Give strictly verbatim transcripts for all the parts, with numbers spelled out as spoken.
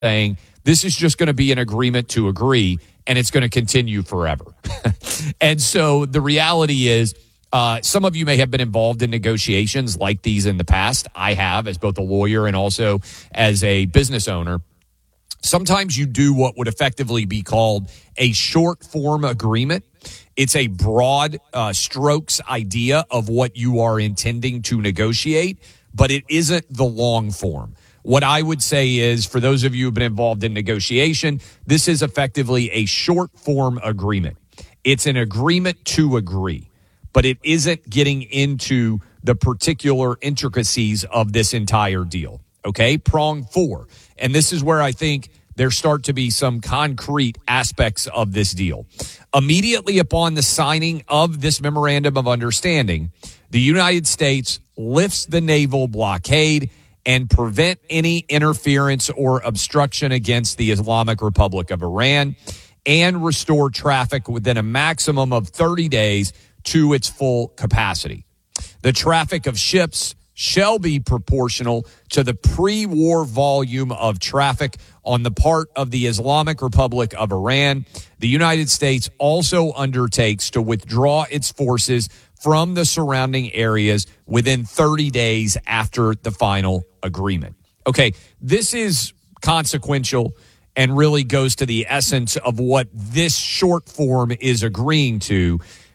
saying this is just going to be an agreement to agree, and it's going to continue forever. And so the reality is, uh, some of you may have been involved in negotiations like these in the past. I have, as both a lawyer and also as a business owner. Sometimes you do what would effectively be called a short form agreement. It's a broad uh, strokes idea of what you are intending to negotiate, but it isn't the long form. What I would say is, for those of you who've been involved in negotiation, this is effectively a short form agreement. It's an agreement to agree, but it isn't getting into the particular intricacies of this entire deal. Okay, prong four. And this is where I think there start to be some concrete aspects of this deal. Immediately upon the signing of this memorandum of understanding, the United States lifts the naval blockade and prevent any interference or obstruction against the Islamic Republic of Iran and restore traffic within a maximum of thirty days to its full capacity. The traffic of ships shall be proportional to the pre-war volume of traffic on the part of the Islamic Republic of Iran. The United States also undertakes to withdraw its forces from the surrounding areas within thirty days after the final agreement. Okay, this is consequential and really goes to the essence of what this short form is agreeing to.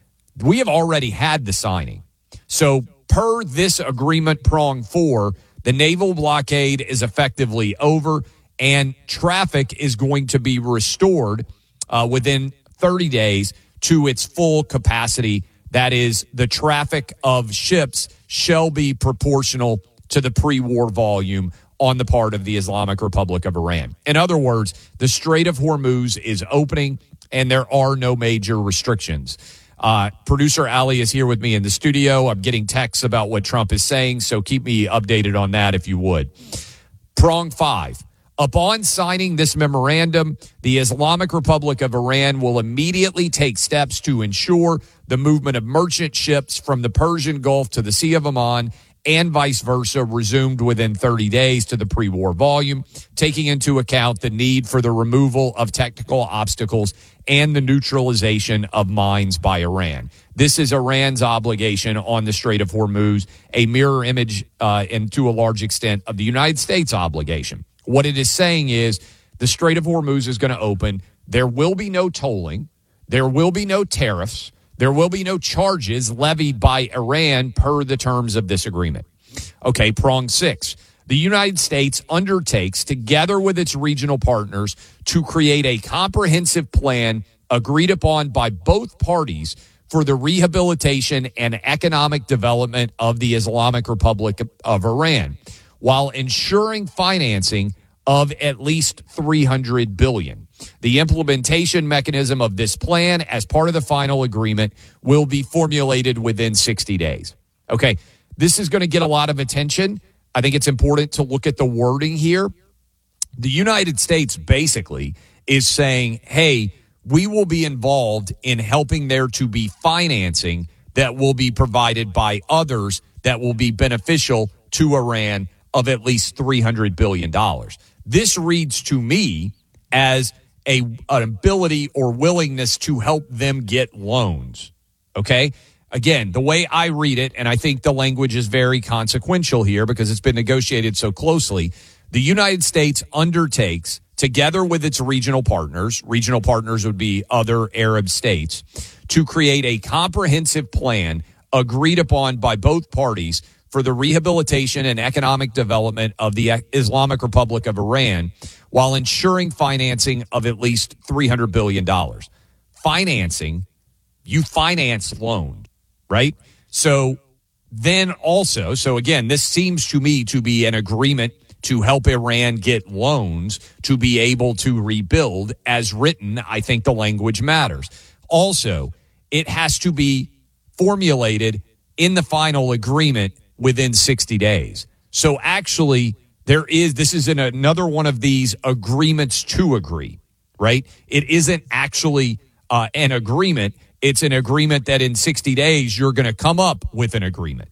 We have already had the signing. So per this agreement, prong four, the naval blockade is effectively over and traffic is going to be restored uh, within thirty days to its full capacity. That is, the traffic of ships shall be proportional to the pre-war volume on the part of the Islamic Republic of Iran. In other words, the Strait of Hormuz is opening and there are no major restrictions. Uh, producer Ali is here with me in the studio. I'm getting texts about what Trump is saying, so keep me updated on that if you would. Prong five. Upon signing this memorandum, the Islamic Republic of Iran will immediately take steps to ensure the movement of merchant ships from the Persian Gulf to the Sea of Oman and vice versa resumed within thirty days to the pre-war volume, taking into account the need for the removal of technical obstacles and the neutralization of mines by Iran. This is Iran's obligation on the Strait of Hormuz, a mirror image, uh, and to a large extent, of the United States obligation. What it is saying is the Strait of Hormuz is going to open. There will be no tolling. There will be no tariffs. There will be no charges levied by Iran per the terms of this agreement. Okay, prong six. The United States undertakes, together with its regional partners, to create a comprehensive plan agreed upon by both parties for the rehabilitation and economic development of the Islamic Republic of Iran, while ensuring financing of at least three hundred billion dollars. The implementation mechanism of this plan as part of the final agreement will be formulated within sixty days. Okay, this is going to get a lot of attention. I think it's important to look at the wording here. The United States basically is saying, hey, we will be involved in helping there to be financing that will be provided by others that will be beneficial to Iran of at least three hundred billion dollars. This reads to me as a, an ability or willingness to help them get loans. Okay? Again, the way I read it, and I think the language is very consequential here because it's been negotiated so closely, the United States undertakes, together with its regional partners, regional partners would be other Arab states, to create a comprehensive plan agreed upon by both parties for the rehabilitation and economic development of the Islamic Republic of Iran while ensuring financing of at least three hundred billion dollars. Financing, you finance loans, right? So then also, so again, this seems to me to be an agreement to help Iran get loans to be able to rebuild. As written, I think the language matters. Also, it has to be formulated in the final agreement within sixty days. So actually, there is, this is in another one of these agreements to agree, right? It isn't actually uh, an agreement. It's an agreement that in sixty days, you're going to come up with an agreement.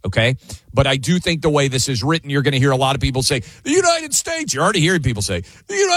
okay? But I do think the way this is written, you're going to hear a lot of people say, the United States, you're already hearing people say, the United